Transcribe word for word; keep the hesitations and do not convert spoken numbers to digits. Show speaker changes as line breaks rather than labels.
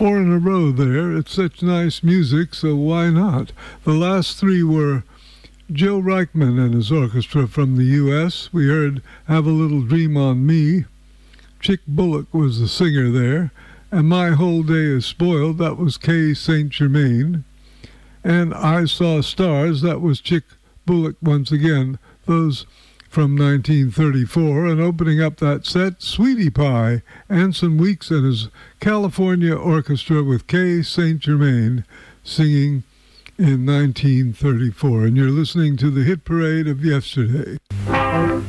four in a row there. It's such nice music, so why not? The last three were Joe Reichman and his orchestra from the U S. We heard Have a Little Dream on Me. Chick Bullock was the singer there. And My Whole Day is Spoiled, that was Kay Saint Germain. And I Saw Stars, that was Chick Bullock once again. Those from nineteen thirty-four. And opening up that set, Sweetie Pie, Anson Weeks and his California Orchestra with Kay Saint Germain singing in nineteen thirty-four. And you're listening to the hit parade of yesterday.